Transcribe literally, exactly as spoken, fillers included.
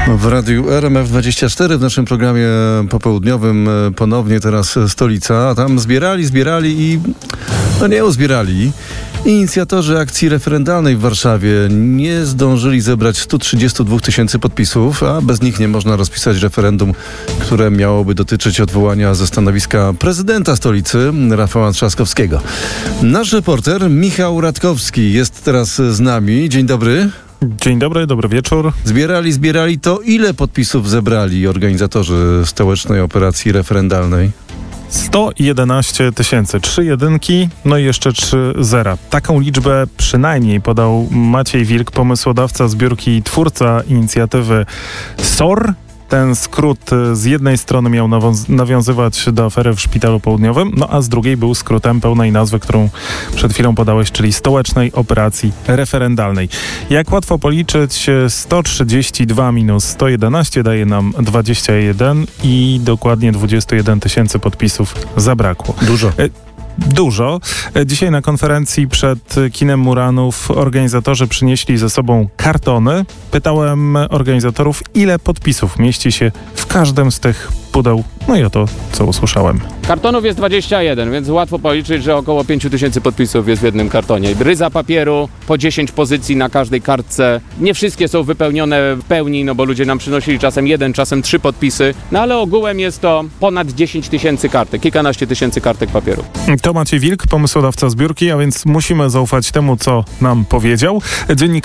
W radiu R M F dwadzieścia cztery w naszym programie popołudniowym ponownie teraz stolica, a tam zbierali, zbierali i no nie uzbierali. Inicjatorzy akcji referendalnej w Warszawie nie zdążyli zebrać stu trzydziestu dwóch tysięcy podpisów, a bez nich nie można rozpisać referendum, które miałoby dotyczyć odwołania ze stanowiska prezydenta stolicy, Rafała Trzaskowskiego. Nasz reporter Michał Radkowski jest teraz z nami. Dzień dobry. Dzień dobry, dobry wieczór. Zbierali, zbierali, to ile podpisów zebrali organizatorzy stołecznej operacji referendalnej? sto jedenaście tysięcy, trzy jedynki, no i jeszcze trzy zera. Taką liczbę przynajmniej podał Maciej Wilk, pomysłodawca zbiórki i twórca inicjatywy S O R. Ten skrót z jednej strony miał nawiązywać do afery w Szpitalu Południowym, no a z drugiej był skrótem pełnej nazwy, którą przed chwilą podałeś, czyli Stołecznej Operacji Referendalnej. Jak łatwo policzyć, sto trzydzieści dwa minus sto jedenaście daje nam dwadzieścia jeden i dokładnie dwadzieścia jeden tysięcy podpisów zabrakło. Dużo. Dużo. Dzisiaj na konferencji przed kinem Muranów organizatorzy przynieśli ze sobą kartony. Pytałem organizatorów, ile podpisów mieści się w każdym z tych pudeł. No i oto, co usłyszałem. Kartonów jest dwadzieścia jeden, więc łatwo policzyć, że około pięć tysięcy podpisów jest w jednym kartonie. Ryza papieru, po dziesięć pozycji na każdej kartce. Nie wszystkie są wypełnione w pełni, no bo ludzie nam przynosili czasem jeden, czasem trzy podpisy. No ale ogółem jest to ponad dziesięć tysięcy kartek, kilkanaście tysięcy kartek papieru. To Maciej Wilk, pomysłodawca zbiórki, a więc musimy zaufać temu, co nam powiedział. Dziennikarz